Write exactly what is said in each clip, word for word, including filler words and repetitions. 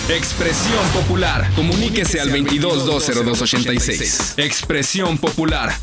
Expresión Popular. Comuníquese al veintidós dos cero dos ochenta y seis. Expresión Popular.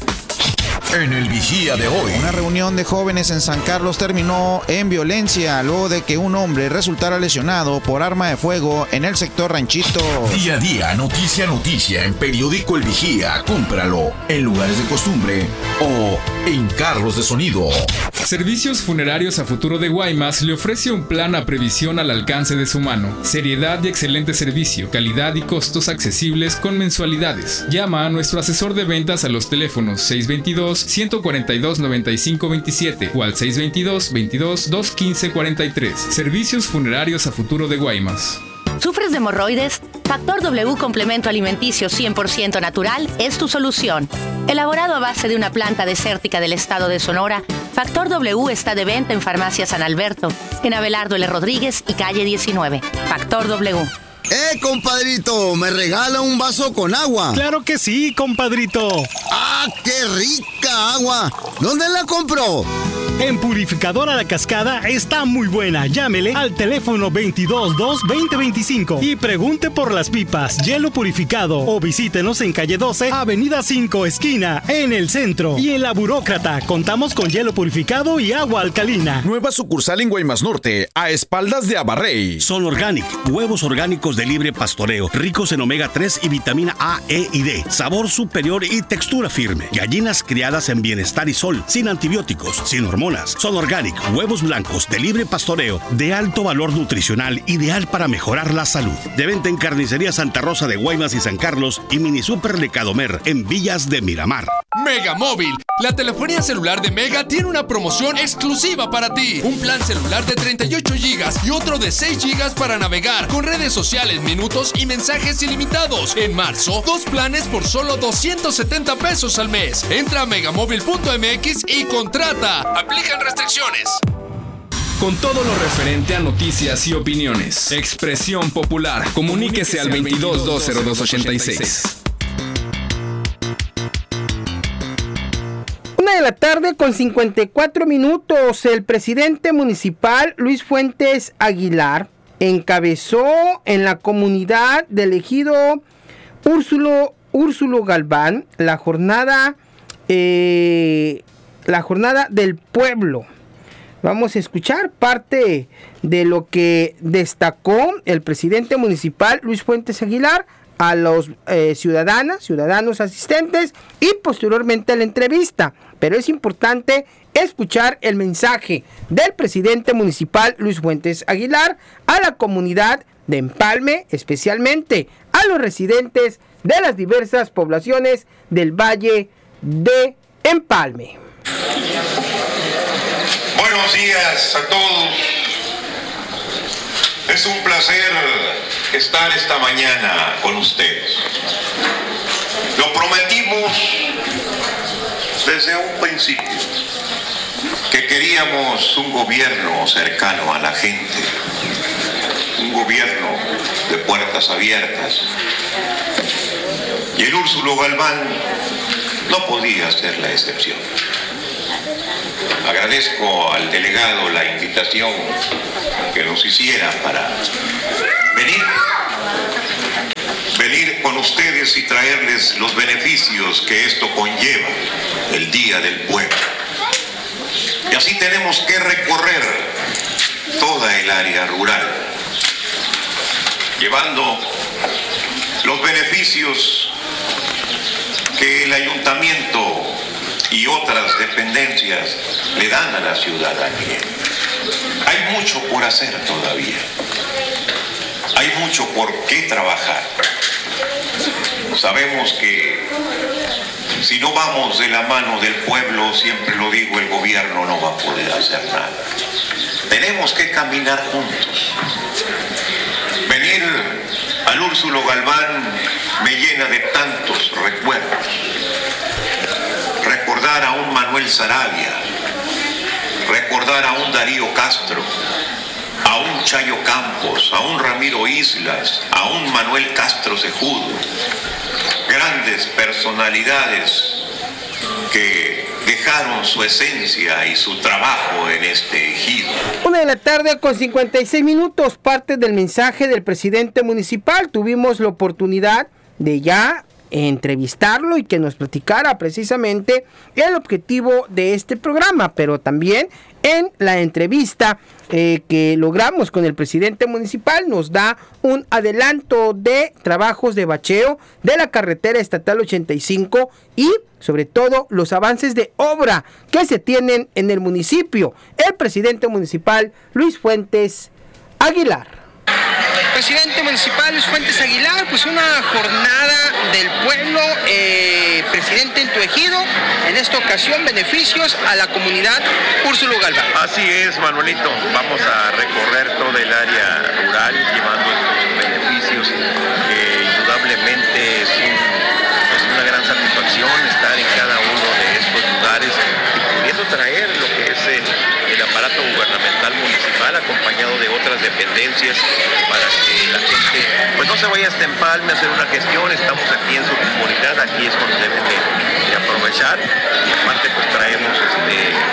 En el Vigía de hoy. Una reunión de jóvenes en San Carlos terminó en violencia luego de que un hombre resultara lesionado por arma de fuego en el sector Ranchito. Día a día, noticia a noticia en Periódico El Vigía. Cómpralo en lugares de costumbre o en carros de sonido. Servicios Funerarios a Futuro de Guaymas le ofrece un plan a previsión al alcance de su mano. Seriedad y excelente servicio, calidad y costos accesibles con mensualidades. Llama a nuestro asesor de ventas a los teléfonos seis dos dos, uno cuatro dos, nueve cinco dos siete o al seis dos dos, veintidós, dos quince cuarenta y tres. Servicios Funerarios a Futuro de Guaymas. ¿Sufres de hemorroides? Factor W Complemento Alimenticio cien por ciento natural es tu solución. Elaborado a base de una planta desértica del estado de Sonora, Factor W está de venta en Farmacia San Alberto, en Abelardo L. Rodríguez y calle diecinueve. Factor W. ¡Eh, compadrito! ¿Me regala un vaso con agua? ¡Claro que sí, compadrito! ¡Ah, qué rica agua! ¿Dónde la compró? En Purificadora La Cascada está muy buena. Llámele al teléfono veintidós dos, veinte veinticinco y pregunte por las pipas, hielo purificado, o visítenos en calle doce, avenida cinco, esquina, en el centro. Y en La Burócrata contamos con hielo purificado y agua alcalina. Nueva sucursal en Guaymas Norte, a espaldas de Abarrey. Son Organic, huevos orgánicos de libre pastoreo, ricos en omega tres y vitamina A, E y D, sabor superior y textura firme. Gallinas criadas en bienestar y sol, sin antibióticos, sin hormonas. Son Organic, huevos blancos de libre pastoreo, de alto valor nutricional, ideal para mejorar la salud. De venta en Carnicería Santa Rosa de Guaymas y San Carlos y Mini Super Lecadomer en Villas de Miramar. Mega Móvil, la telefonía celular de Mega tiene una promoción exclusiva para ti. Un plan celular de treinta y ocho gigas y otro de seis gigas para navegar, con redes sociales, minutos y mensajes ilimitados. En marzo, dos planes por solo doscientos setenta pesos al mes. Entra a megamóvil punto m x y contrata. Aplican restricciones. Con todo lo referente a noticias y opiniones. Expresión Popular. Comuníquese al veintidós dos cero dos ochenta y seis. Una de la tarde con cincuenta y cuatro minutos. El presidente municipal Luis Fuentes Aguilar encabezó en la comunidad del ejido Úrsulo, Úrsulo Galván la jornada, eh, la jornada del pueblo. Vamos a escuchar parte de lo que destacó el presidente municipal Luis Fuentes Aguilar a los eh, ciudadanas, ciudadanos asistentes y posteriormente a la entrevista. Pero es importante escuchar el mensaje del presidente municipal Luis Fuentes Aguilar a la comunidad de Empalme, especialmente a los residentes de las diversas poblaciones del Valle de Empalme. Buenos días a todos. Es un placer estar esta mañana con ustedes. Lo prometimos desde un principio, que queríamos un gobierno cercano a la gente, un gobierno de puertas abiertas. Y el Úrsulo Galván no podía ser la excepción. Agradezco al delegado la invitación que nos hiciera para venir, venir con ustedes y traerles los beneficios que esto conlleva, el Día del Pueblo. Y así tenemos que recorrer toda el área rural, llevando los beneficios que el ayuntamiento y otras dependencias le dan a la ciudadanía. Hay mucho por hacer todavía. Hay mucho por qué trabajar. Sabemos que si no vamos de la mano del pueblo, siempre lo digo, el gobierno no va a poder hacer nada. Tenemos que caminar juntos. Venir al Úrsulo Galván me llena de tantos recuerdos. Recordar a un Manuel Saravia, recordar a un Darío Castro, a un Chayo Campos, a un Ramiro Islas, a un Manuel Castro Cejudo, grandes personalidades que dejaron su esencia y su trabajo en este ejido. Una de la tarde con cincuenta y seis minutos, parte del mensaje del presidente municipal. Tuvimos la oportunidad de ya entrevistarlo y que nos platicara precisamente el objetivo de este programa, pero también en la entrevista eh, que logramos con el presidente municipal nos da un adelanto de trabajos de bacheo de la carretera estatal ochenta y cinco y sobre todo los avances de obra que se tienen en el municipio. El presidente municipal Luis Fuentes Aguilar. Presidente municipal Luis Fuentes Aguilar, pues una jornada del pueblo, eh, presidente en tu ejido, en esta ocasión beneficios a la comunidad Úrsulo Galván. Así es, Manuelito, vamos a recorrer todo el área rural llevando estos beneficios que indudablemente es, un, es una gran satisfacción estar en cada uno de estos lugares y pudiendo traer lo que es el, el aparato gubernamental municipal acompañado de otras dependencias para que la gente pues no se vaya hasta Empalme a hacer una gestión. Estamos aquí en su comunidad, aquí es donde deben de, de aprovechar y aparte pues traemos este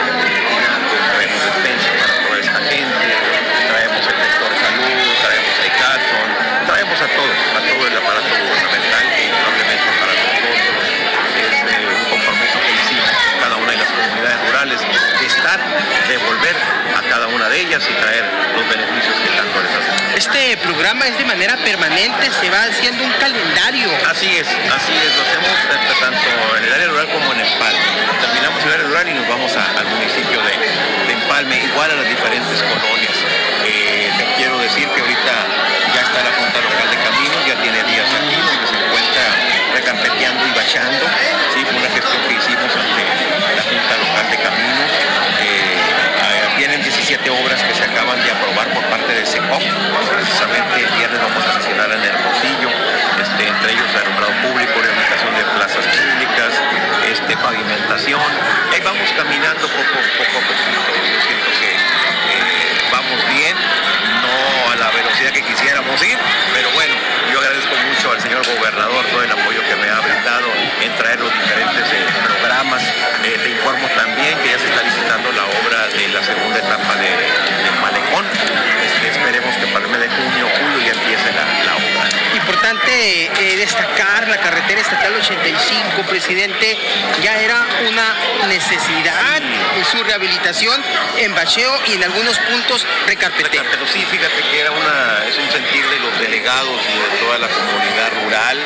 traemos despensa para toda esta gente, traemos el sector salud, traemos el Carson, traemos a todo, a todo el aparato gubernamental que probablemente para nosotros es eh, un compromiso que hicimos con cada una de las comunidades rurales de estar, devolver a cada una de ellas y traer los beneficios que tanto les hacen. Este programa es de manera permanente, se va haciendo un calendario. Así es, así es, lo hacemos tanto en el área rural como en Empalme. Terminamos el área rural y nos vamos a, al municipio de, de Empalme, igual a las diferentes colonias. Eh, te quiero decir que ahorita ya está la Junta Local de Caminos, ya tiene días aquí donde se encuentra recarpeteando y bachando. Sí, fue una gestión que hicimos ante la Junta Local de Caminos. Eh, Vienen diecisiete obras que se acaban de aprobar por parte del S E C O P. Precisamente el viernes vamos a sesionar en Hermosillo, este, entre ellos alumbrado público, rehabilitación de plazas públicas, este, pavimentación. Ahí vamos caminando poco, poco a poquito. Yo siento que eh, vamos bien, no a la velocidad que quisiéramos ir, pero bueno, yo agradezco mucho al señor gobernador todo el apoyo que me ha brindado en traer los diferentes eh, programas. Eh, te informo también que ya se está licitando la obra de la segunda etapa de, de Malecón. Este, esperemos que para el mes de junio, julio ya empiece la, la obra. Importante eh, destacar la carretera estatal ochenta y cinco, presidente, ya era una necesidad en su rehabilitación, en bacheo y en algunos puntos recarpeteo. Pero sí, fíjate que era una, es un sentir de los delegados y de toda la comunidad rural.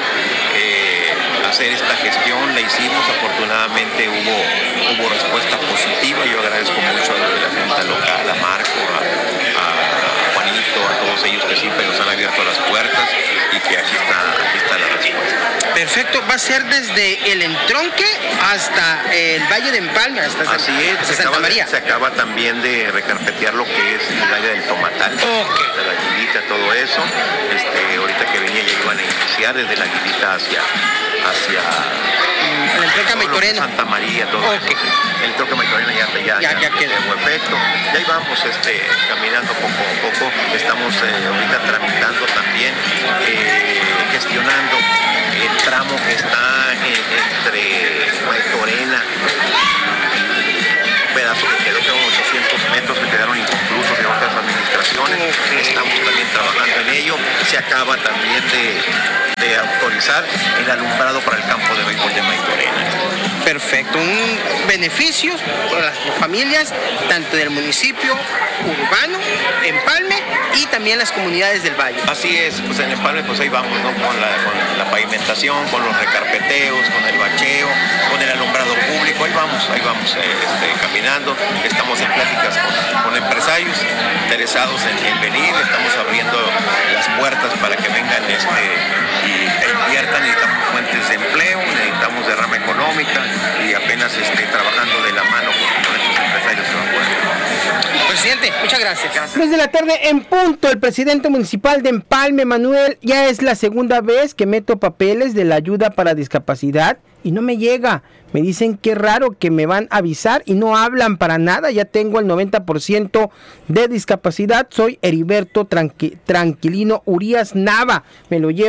Eh, hacer esta gestión, la hicimos, afortunadamente hubo, hubo respuesta positiva. Yo agradezco mucho a la Junta Local, a Marco, a, a Juanito, a todos ellos que siempre nos han abierto las puertas y que aquí está, aquí está la respuesta. Perfecto, va a ser desde el entronque hasta el Valle de Empalme, hasta, Así es, hasta se Santa acaba, María. Se acaba también de recarpetear lo que es el área del Tomatal, okay. de la Aguilita, todo eso. Este, ahorita que venía ya iban a iniciar desde la Aguilita hacia hacia el entronque Maitorena, Santa María, todo okay. eso. El entronque Maitorena ya, ya, ya, ya, ya quedó efecto. Y ahí vamos este, caminando poco a poco. Estamos eh, ahorita tramitando también, eh, gestionando el tramo que está en, entre Maitorena, un pedazo que quedó que ochocientos metros que quedaron inconclusos de otras administraciones. Okay. Estamos también trabajando en ello. Se acaba también de, de autorizar el alumbrado para el campo de béisbol de Maitorena. Perfecto, un beneficio para las familias, tanto del municipio urbano, Empalme, y también las comunidades del valle. Así es, pues en Empalme pues ahí vamos, ¿no? Con la, con la pavimentación, con los recarpeteos, con el bacheo, con el alumbrado público, ahí vamos, ahí vamos eh, este, caminando. Estamos en pláticas con, con empresarios interesados en, en venir, estamos abriendo las puertas para que vengan este, y, e inviertan. Necesitamos fuentes de empleo, necesitamos derrama económica y apenas este, trabajando de la mano con, con estos empresarios que van a poder. Presidente, muchas gracias. gracias. Desde la tarde en punto, el presidente municipal de Empalme, Manuel, ya es la segunda vez que meto papeles de la ayuda para discapacidad y no me llega. Me dicen que raro que me van a avisar y no hablan para nada. Ya tengo el noventa por ciento de discapacidad. Soy Heriberto Tranqui- Tranquilino Urias Nava. Me lo llevo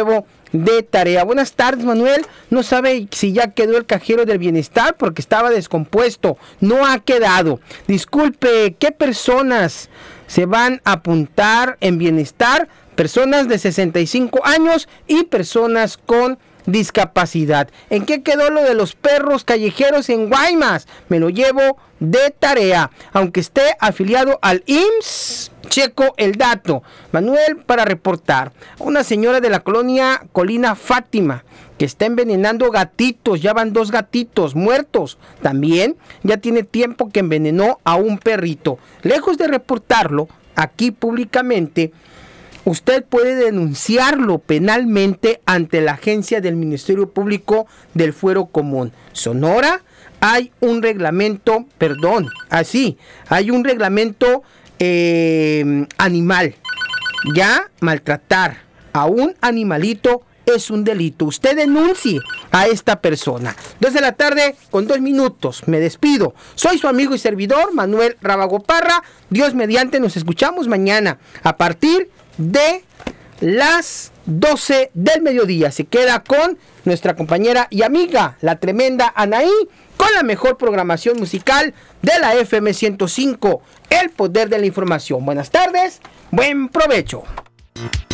de tarea. Buenas tardes, Manuel. No sabe si ya quedó el cajero del bienestar porque estaba descompuesto. No ha quedado. Disculpe, ¿qué personas se van a apuntar en bienestar? Personas de sesenta y cinco años y personas con discapacidad. ¿En qué quedó lo de los perros callejeros en Guaymas? Me lo llevo de tarea. Aunque esté afiliado al I M S S, checo el dato. Manuel, para reportar. Una señora de la colonia Colina Fátima que está envenenando gatitos. Ya van dos gatitos muertos. También ya tiene tiempo que envenenó a un perrito. Lejos de reportarlo aquí públicamente, usted puede denunciarlo penalmente ante la agencia del Ministerio Público del Fuero Común. Sonora, hay un reglamento, perdón, así, hay un reglamento eh, animal. Ya maltratar a un animalito es un delito. Usted denuncie a esta persona. Dos de la tarde con dos minutos. Me despido. Soy su amigo y servidor, Manuel Rábago Parra. Dios mediante, nos escuchamos mañana a partir de las doce del mediodía. Se queda con nuestra compañera y amiga, la tremenda Anaí, con la mejor programación musical de la F M ciento cinco, el poder de la información. Buenas tardes, buen provecho.